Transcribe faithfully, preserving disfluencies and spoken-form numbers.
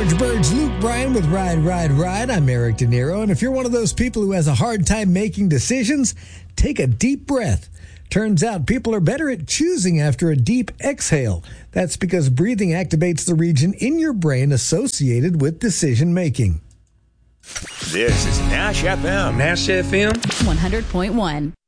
George Burge, Luke Bryan with Ride, Ride, Ride. I'm Eric De Niro, and if you're one of those people who has a hard time making decisions, take a deep breath. Turns out people are better at choosing after a deep exhale. That's because breathing activates the region in your brain associated with decision making. This is Nash F M. Nash F M one hundred point one.